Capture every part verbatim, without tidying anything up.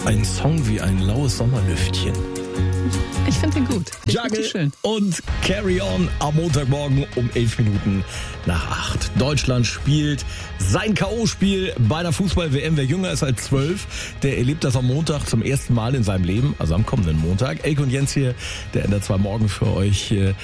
Ein Song wie ein laues Sommerlüftchen. Ich finde den gut. Ich Jungle schön. Und Carry On am Montagmorgen um elf Minuten nach acht. Deutschland spielt sein K O-Spiel bei der Fußball-W M. Wer jünger ist als zwölf, der erlebt das am Montag zum ersten Mal in seinem Leben, also am kommenden Montag. Elke und Jens hier, der ändert zwar morgen für euch äh,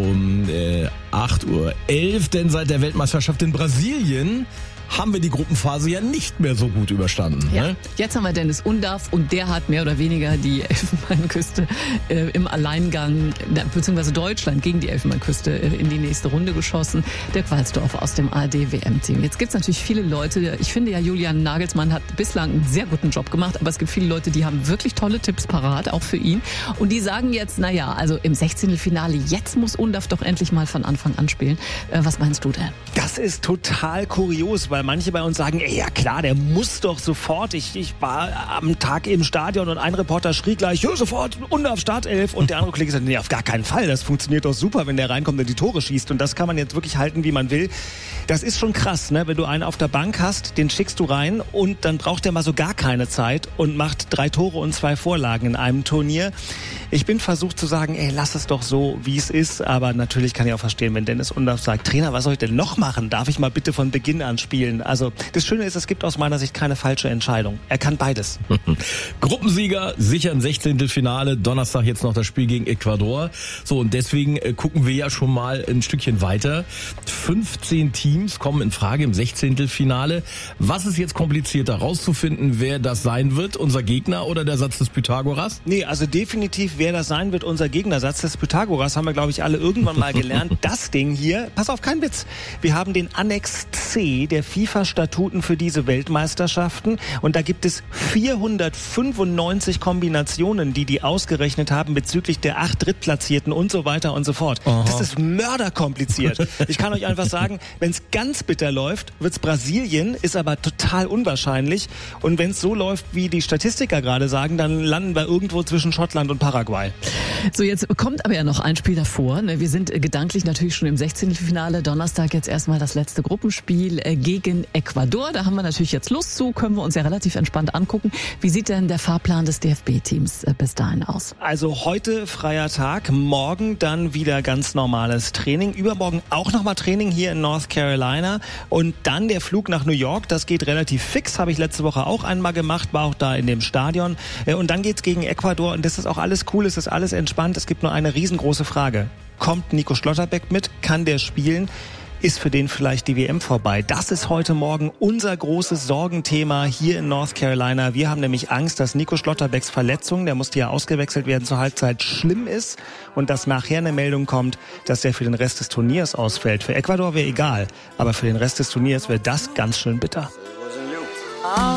um äh, acht Uhr elf, denn seit der Weltmeisterschaft in Brasilien haben wir die Gruppenphase ja nicht mehr so gut überstanden. Ja, ne? jetzt haben wir Dennis Undaff und der hat mehr oder weniger die Elfenbeinküste äh, im Alleingang, beziehungsweise Deutschland gegen die Elfenbeinküste äh, in die nächste Runde geschossen. Dirk Walsdorf aus dem A R D-W M-Team. Jetzt gibt es natürlich viele Leute, ich finde ja, Julian Nagelsmann hat bislang einen sehr guten Job gemacht, aber es gibt viele Leute, die haben wirklich tolle Tipps parat, auch für ihn. Und die sagen jetzt, naja, also im Sechzehntelfinale, jetzt muss Undaff doch endlich mal von Anfang an spielen. Äh, was meinst du denn? Das ist total kurios, weil manche bei uns sagen, ey, ja klar, der muss doch sofort. Ich, ich war am Tag im Stadion und ein Reporter schrie gleich, ja, sofort, Undaff, Startelf. Und der andere Kollege sagt, nee, auf gar keinen Fall. Das funktioniert doch super, wenn der reinkommt und die Tore schießt. Und das kann man jetzt wirklich halten, wie man will. Das ist schon krass, ne? Wenn du einen auf der Bank hast, den schickst du rein und dann braucht der mal so gar keine Zeit und macht drei Tore und zwei Vorlagen in einem Turnier. Ich bin versucht zu sagen, ey, lass es doch so, wie es ist. Aber natürlich kann ich auch verstehen, wenn Dennis Undaff sagt, Trainer, was soll ich denn noch machen? Darf ich mal bitte von Beginn an spielen? Also das Schöne ist, es gibt aus meiner Sicht keine falsche Entscheidung. Er kann beides. Gruppensieger sichern Sechzehntelfinale. Donnerstag jetzt noch das Spiel gegen Ecuador. So, und deswegen äh, gucken wir ja schon mal ein Stückchen weiter. fünfzehn Teams kommen in Frage im Sechzehntelfinale. Was ist jetzt komplizierter, rauszufinden, wer das sein wird? Unser Gegner oder der Satz des Pythagoras? Nee, also definitiv, wer das sein wird, unser Gegner. Satz des Pythagoras haben wir, glaube ich, alle irgendwann mal gelernt. Das Ding hier, pass auf, kein Witz. Wir haben den Annex C der FIFA-Statuten für diese Weltmeisterschaften und da gibt es vierhundertfünfundneunzig Kombinationen, die die ausgerechnet haben bezüglich der acht Drittplatzierten und so weiter und so fort. Aha. Das ist mörderkompliziert. Ich kann euch einfach sagen, wenn es ganz bitter läuft, wird's Brasilien, ist aber total unwahrscheinlich. Und wenn es so läuft, wie die Statistiker gerade sagen, dann landen wir irgendwo zwischen Schottland und Paraguay. So, jetzt kommt aber ja noch ein Spiel davor. Wir sind gedanklich natürlich schon im Sechzehntelfinale. Donnerstag jetzt erstmal das letzte Gruppenspiel gegen Ecuador. Da haben wir natürlich jetzt Lust zu, können wir uns ja relativ entspannt angucken. Wie sieht denn der Fahrplan des D F B-Teams bis dahin aus? Also heute freier Tag, morgen dann wieder ganz normales Training. Übermorgen auch nochmal Training hier in North Carolina und dann der Flug nach New York. Das geht relativ fix, habe ich letzte Woche auch einmal gemacht, war auch da in dem Stadion. Und dann geht's gegen Ecuador und das ist auch alles cool, es ist alles entspannt. Es gibt nur eine riesengroße Frage. Kommt Nico Schlotterbeck mit? Kann der spielen? Ist für den vielleicht die W M vorbei? Das ist heute Morgen unser großes Sorgenthema hier in North Carolina. Wir haben nämlich Angst, dass Nico Schlotterbecks Verletzung, der musste ja ausgewechselt werden zur Halbzeit, schlimm ist und dass nachher eine Meldung kommt, dass er für den Rest des Turniers ausfällt. Für Ecuador wäre egal, aber für den Rest des Turniers wäre das ganz schön bitter.